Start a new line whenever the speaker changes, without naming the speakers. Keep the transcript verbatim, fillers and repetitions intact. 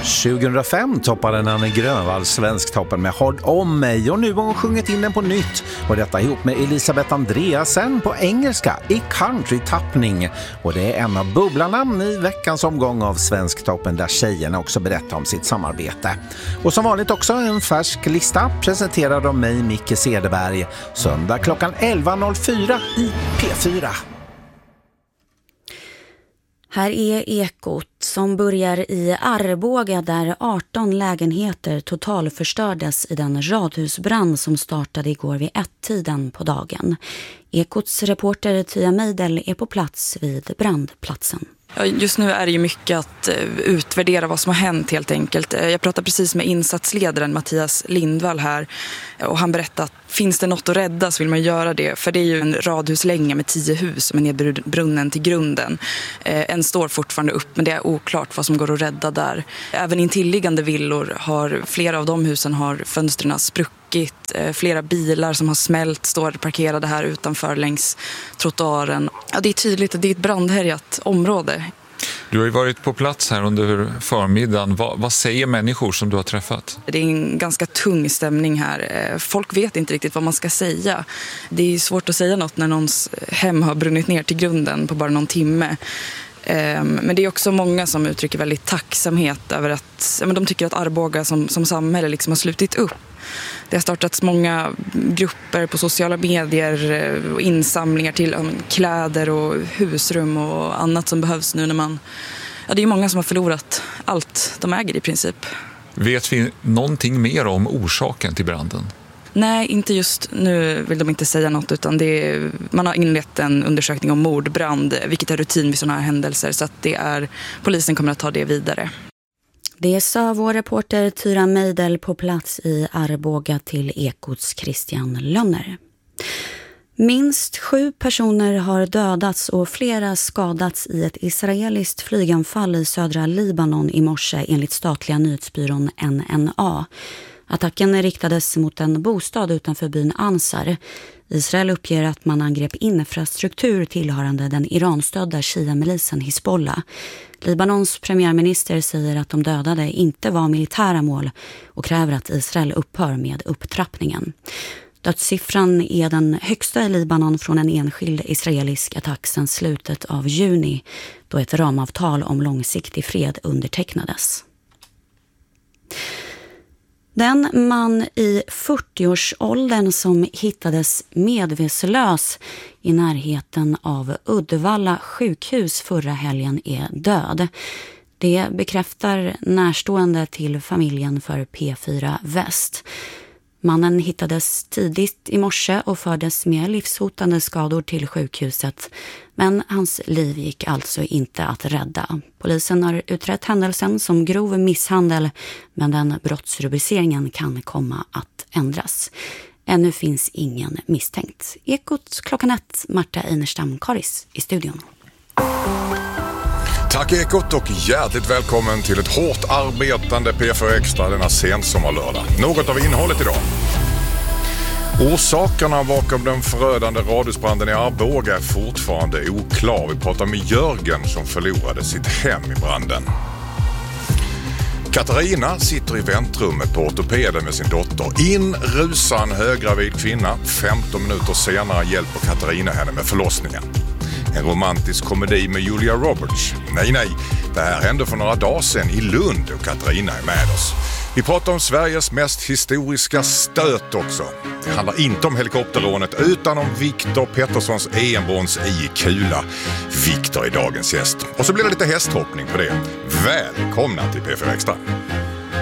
tjugohundrafem toppade Nanne Grönvall Svensktoppen med Håll om mig och nu har hon sjungit in den på nytt och detta ihop med Elisabeth Andreasen på engelska i country-tappning och det är en av bubblarna i veckans omgång av Svensktoppen där tjejerna också berättar om sitt samarbete. Och som vanligt också en färsk lista presenterad av mig Micke Cederberg söndag klockan elva noll fyra i P fyra.
Här är Ekot som börjar i Arboga där arton lägenheter totalförstördes i den radhusbrand som startade igår vid ett-tiden på dagen. Ekots reporter Tia Meidel är på plats vid brandplatsen.
Ja, just nu är det ju mycket att utvärdera vad som har hänt helt enkelt. Jag pratade precis med insatsledaren Mattias Lindvall här och han berättade att finns det något att rädda så vill man göra det. För det är ju en radhuslänga med tio hus som är nedbrunnen till grunden. En står fortfarande upp men det är oklart vad som går att rädda där. Även intilliggande villor har, flera av de husen har fönstren spruckit. Flera bilar som har smält står parkerade här utanför längs trottoaren. Ja, det är tydligt att det är ett brandhärjat område.
Du har ju varit på plats här under förmiddagen. Vad, vad säger människor som du har träffat?
Det är en ganska tung stämning här. Folk vet inte riktigt vad man ska säga. Det är svårt att säga något när någons hem har brunnit ner till grunden på bara någon timme. Men det är också många som uttrycker väldigt tacksamhet över att de tycker att Arboga som, som samhälle liksom har slutit upp. Det har startats många grupper på sociala medier och insamlingar till um, kläder och husrum och annat som behövs nu när man... Ja, det är många som har förlorat allt de äger i princip.
Vet vi någonting mer om orsaken till branden?
Nej, inte just nu vill de inte säga något utan det är, man har inlett en undersökning om mordbrand vilket är rutin vid sådana här händelser så att det är, polisen kommer att ta det vidare.
Det sa vår reporter Tyra Meidel på plats i Arboga till Ekots Christian Lönner. Minst sju personer har dödats och flera skadats i ett israeliskt flyganfall i södra Libanon i morse enligt statliga nyhetsbyrån N N A. Attacken riktades mot en bostad utanför byn Ansar. Israel uppger att man angrep infrastruktur tillhörande den Iranstödda Shia-milisen Hizbollah. Libanons premiärminister säger att de dödade inte var militära mål och kräver att Israel upphör med upptrappningen. Dödssiffran är den högsta i Libanon från en enskild israelisk attack sedan slutet av juni då ett ramavtal om långsiktig fred undertecknades. Den man i fyrtioårsåldern som hittades medvetslös i närheten av Uddevalla sjukhus förra helgen är död. Det bekräftar närstående till familjen för P fyra Väst. Mannen hittades tidigt i morse och fördes med livshotande skador till sjukhuset. Men hans liv gick alltså inte att rädda. Polisen har utrett händelsen som grov misshandel men den brottsrubriceringen kan komma att ändras. Ännu finns ingen misstänkt. Ekot klockan ett, Marta Einerstam Karis i studion.
Tack Ekot och hjärtligt välkommen till ett hårt arbetande P fyra Extra denna sensommarlördag. Något av innehållet idag. Orsakerna bakom den förödande radhusbranden i Arboga är fortfarande oklar. Vi pratar med Jörgen som förlorade sitt hem i branden. Katarina sitter i väntrummet på ortopeden med sin dotter. In rusar en höggravid kvinna. femton minuter senare hjälper Katarina henne med förlossningen. En romantisk komedi med Julia Roberts. Nej, nej. Det här hände för några dagar sedan i Lund och Katarina är med oss. Vi pratar om Sveriges mest historiska stöt också. Det handlar inte om helikopterrånet utan om Viktor Petterssons E M-brons i kula. Viktor är dagens gäst. Och så blir det lite hästhoppning på det. Välkomna till P fyra Extra.